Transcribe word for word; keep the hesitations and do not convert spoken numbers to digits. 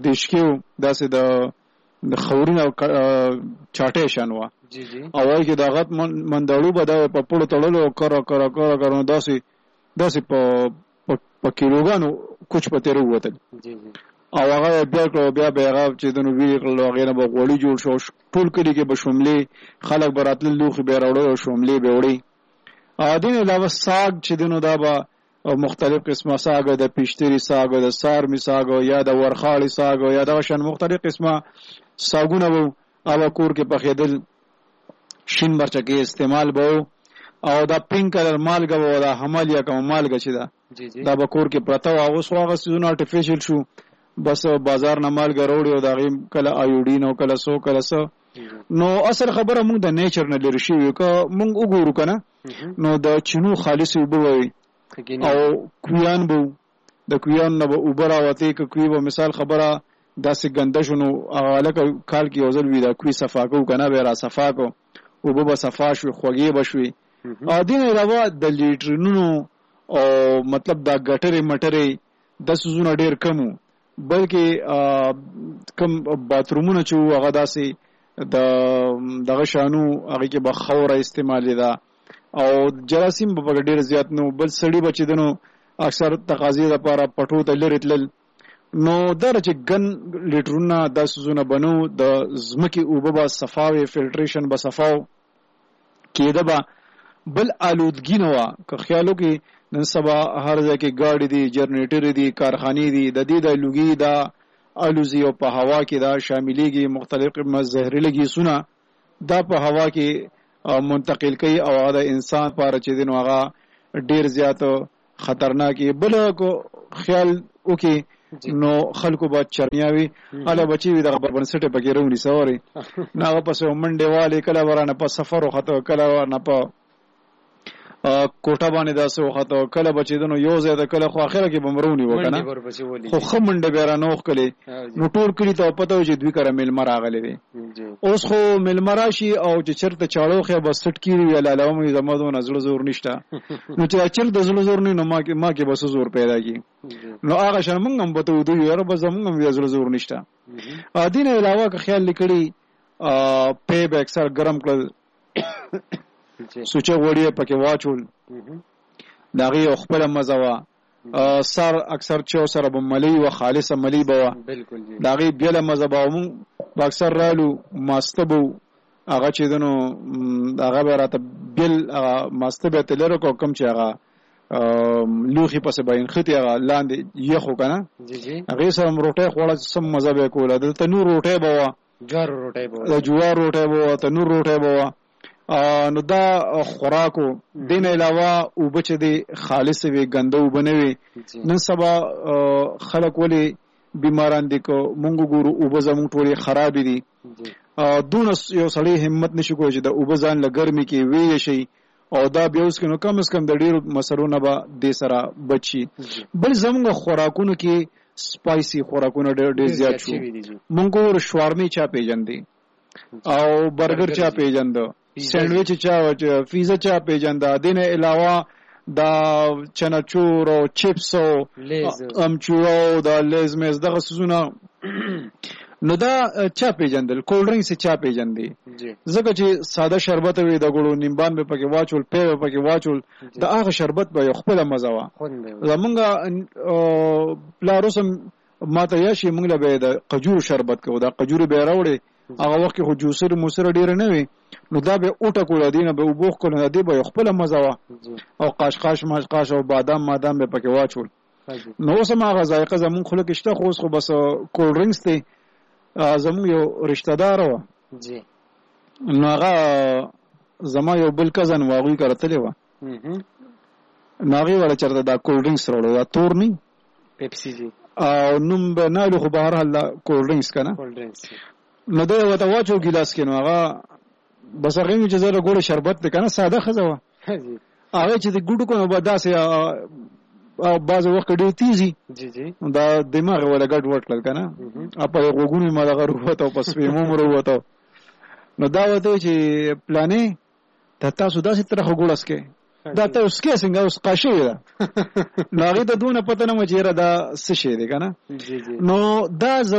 دیشکیو داسې د د خورین او چاټې شان و جی جی او وايي کې دا غت مندړو به دا په پړو تړلو کرا کرا کرا کرا داسې داسې په په کیلوګانو کوچ په تیر وته جی جی او هغه بیا کړو بیا به هغه چې د نو ویل کړو هغه نه به غوړی جوړ شو ټول کړي کې به شوملې خلک براتل لوخي به راوړو شوملې به وړي ا دین علاوه ساگ چې دنو دا به مختلف قسمه ساگ د پیشتری ساگ د سارمی ساگ یا د ورخاړي ساگ یا د شن مختلف قسمه ساګونه وو او کور کې پخېدل شین مرچکه استعمال بو او دا پینک کلر مالګه وو دا حمل یا کوم مالګه چې دا جی جی دا به کور کې پرته او اوس هغه سيزونه ارتفیشل شو بس بازار نه مالګه وروړي او دا غیم کله ایوډین او کله سو کله سو نو اصل خبره موږ د نیچر نه لري شي که موږ وګورو کنه نو د چینو خالص وبوي او کویان بو د کویان نه اوبر اوته ک کوی به مثال خبره داسې ګنده شنو الک کال کې اوزل وی دا کوی صفا کو کنه به را صفا کو او به صفا شو خوږی بشوي ا دین علاوه د لیټرونو او مطلب دا ګټره مټره د سوزونه ډیر کم بلکې کم باترومونه چې هغه داسې د دغه شانو هغه کې به خوره استعمالي ده او جراثیم په ډیر زیات نو بل سړی بچی دنو اکثر تقاضی لپاره پټو ته لري تل نو درجه ګن لیټرونه د سوزونه بنو د زمکی او به صفاوي فلټریشن به صفاو کېده به بل آلودګي نو که خیالو کې نن سبا هر ځای کې ګاډي دي جنریټر دي کارخانې دي د دې د لوګي دا الوزي او په هوا کې دا شاملېږي مختلف زهري لګي سونه دا په هوا کې منتقل کوي او دا انسان لپاره چې دین هغه ډیر زیات خطرناک بل کو خیال وکي نو خلکو با چرنیاوي اله بچي وي د خبر بنسټه پکې رونی سوري ناغه پسو منډه والے کله ورانه په سفر وخته کله ورانه په کوټه باندې داسو وخته کله بچي دنو یو ځای د کله خو اخره کې بمرونی وکنه خو خمنډه بیره نوخ کله نو ټول کړي ته پته وي چې دوی کړه مل مراغله دي اوس خو مل مراشي او چې چرته چاړو خو بس سټ کیږي ولا لوم زمادو نزل زور نشته نو چې چر د زل زور نه ما کې ما کې بس زور پیدا کی نو هغه شنه مونږ هم بته ودو یو رب زمونږ هم زل زور نشته ا دین علاوه که خیال لیکړي په به اکثر ګرم کړل سوچه وړي پکې واچول داغي خپل مزه وا سر اکثر چې سره بملي او خالصه ملي بوا بالکل داغي بیل مزه باوم اکثر رالو ماستبو هغه چې دنو هغه راته بیل ماستبه تلره کو کم چې هغه لوخي پسې باین ختی هغه لاندې یخو کنه جی جی هغه سره روټه خوړه سم مزه به کوله د تنور روټه بوا جوار روټه بوا د جوار روټه بوا تنور روټه بوا نو دا خوراکو دین علاوه او بچ دی خالص وی غندو بنوي نن سبا خلک ولی بیماران دي کو مونږ ګورو او بزمون ټولي خراب دي دون یو سړی همت نشي کوی چې د او بزان لګرمي کې وی شي او دا بیا اوس کنو کم اس کم د ډیرو مسرونه به د سره بچي بل زموږ خوراکونو کې سپایسي خوراکونه ډېر ډېر زیات شو مونږ ور شوارمي چا پیجندې او برګر چا پیجند سینډویچ چا پیزا چا پیجند دینه علاوه دا چنچور او چپس او امچورو دا لیز مز دغه سوزونه نو دا چا پیجندل کولډ ډرینګ سي چا پیجندې زګه چې ساده شربت وي د ګړو نیمبان به پکې واچول پی به پکې واچول دا هغه شربت به خپل مزه وا زمونږه پلاروسم ماته یاشي موږ له به د قجور شربت کو دا قجور به راوړي هغه وخت خو جوسر موسر ډیر نه وي نو دا به اوټه کول دینه به وبوخ کول نه دی به خپل مزه وا او قاشقاش ماشقاش او بادام مادام به پکې واچول نو سم هغه ذایقه زمون خلک شته خو خو بس کولډ ډرینګز ته زمون یو رشتہ دار و جی نو هغه زما یو بل کزن واغوي کرتلې و ناغي ولا چرته دا کولډ ډرینګز وروړو دا تور نه پیپسي جی او نوم به نه له خو بهر حل کولډ ډرینګز کنه کولډ ډرینګز نو دا وته واچو ګلاس کې نو هغه بس هغه چې زره ګوره شربت ته کنه ساده خزوه هغه چې د ګډو کو نو بداسه او بعض وخت ډیر تیزی جی جی دا دماغ ولا ګډ وټل کنه اپا یو غوګونی ما دغه وروته او پس په مومر وروته نو دا وته چې پلانې ته تاسو داسې طرح ګوړس کې دا ته اوس کې څنګه اوس قاشي ده ناغي ته دونه پته نه مچېره دا څه شي دی کنه جی جی نو دا